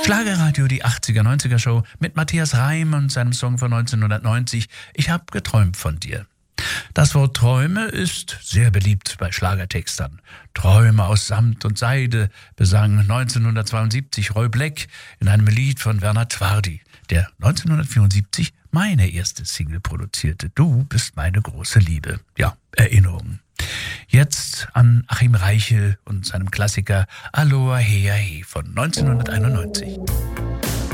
Schlagerradio, die 80er, 90er Show mit Matthias Reim und seinem Song von 1990, Ich hab geträumt von dir. Das Wort Träume ist sehr beliebt bei Schlagertextern. Träume aus Samt und Seide besang 1972 Roy Black in einem Lied von Werner Twardy, der 1974 meine erste Single produzierte. Du bist meine große Liebe. Ja, Erinnerungen. Jetzt an Achim Reichel und seinem Klassiker Aloha Hea He von 1991.